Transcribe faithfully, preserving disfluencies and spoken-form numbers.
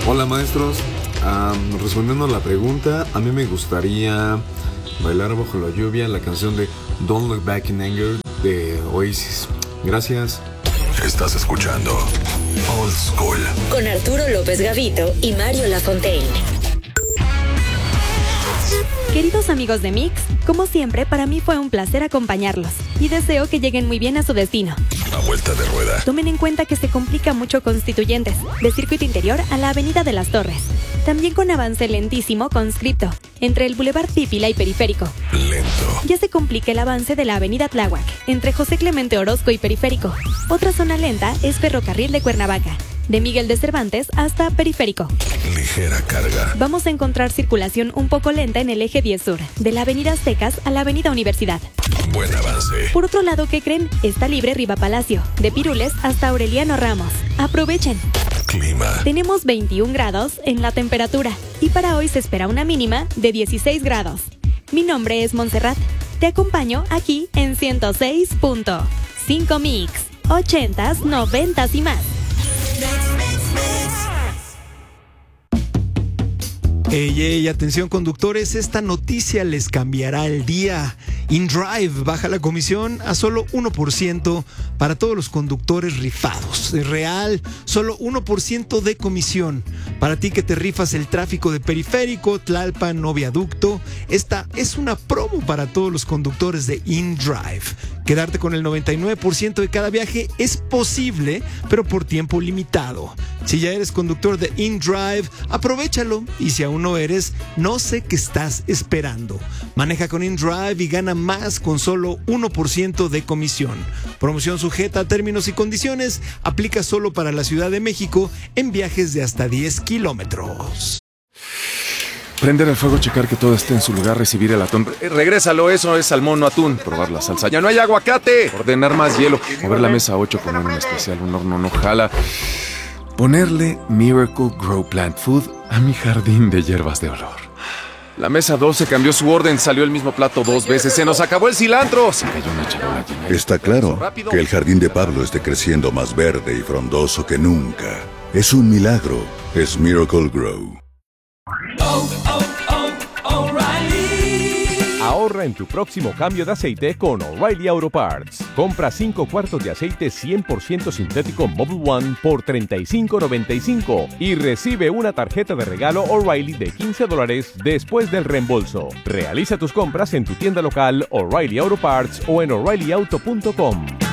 Hola maestros, um, respondiendo a la pregunta, a mí me gustaría bailar bajo la lluvia la canción de Don't Look Back in Anger de Oasis. Gracias. Estás escuchando Old School con Arturo López Gavito y Mario Lafontaine. Queridos amigos de Mix, como siempre, para mí fue un placer acompañarlos y deseo que lleguen muy bien a su destino. A vuelta de rueda. Tomen en cuenta que se complica mucho Constituyentes, de Circuito Interior a la Avenida de las Torres. También con avance lentísimo conscripto, entre el Boulevard Pípila y Periférico. Lento. Ya se complica el avance de la Avenida Tláhuac, entre José Clemente Orozco y Periférico. Otra zona lenta es Ferrocarril de Cuernavaca, de Miguel de Cervantes hasta Periférico. Ligera carga. Vamos a encontrar circulación un poco lenta en el eje diez Sur, de la Avenida Aztecas a la Avenida Universidad. Buen avance. Por otro lado, ¿qué creen? Está libre Riva Palacio, de Pirules hasta Aureliano Ramos. Aprovechen. Clima. Tenemos veintiún grados en la temperatura y para hoy se espera una mínima de dieciséis grados. Mi nombre es Montserrat. Te acompaño aquí en ciento seis punto cinco Mix, ochentas, noventas y más. Ey, ey, atención conductores, esta noticia les cambiará el día. InDrive baja la comisión a solo uno por ciento para todos los conductores rifados. Es real, solo uno por ciento de comisión. Para ti que te rifas el tráfico de Periférico, Tlalpan o Viaducto, esta es una promo para todos los conductores de InDrive. Quedarte con el noventa y nueve por ciento de cada viaje es posible, pero por tiempo limitado. Si ya eres conductor de InDrive, aprovéchalo. Y si aún no eres, no sé qué estás esperando. Maneja con InDrive y gana más con solo uno por ciento de comisión. Promoción sujeta a términos y condiciones. Aplica solo para la Ciudad de México en viajes de hasta diez kilómetros. Prender el fuego, checar que todo esté en su lugar, recibir el atún. Eh, regrésalo, eso es salmón, no atún. Probar la salsa. ¡Ya no hay aguacate! Ordenar más hielo. Mover la mesa ocho, poner un especial, un horno no jala. Ponerle Miracle Grow Plant Food a mi jardín de hierbas de olor. La mesa doce cambió su orden, salió el mismo plato dos veces. ¡Se nos acabó el cilantro! Se cayó una charola llena. Está claro que el jardín de Pablo esté creciendo más verde y frondoso que nunca. Es un milagro. Es Miracle Grow. Oh, oh, oh, O'Reilly. Ahorra en tu próximo cambio de aceite con O'Reilly Auto Parts. Compra cinco cuartos de aceite cien por ciento sintético Mobil One por treinta y cinco noventa y cinco y recibe una tarjeta de regalo O'Reilly de quince dólares después del reembolso. Realiza tus compras en tu tienda local O'Reilly Auto Parts o en O'Reilly Auto punto com.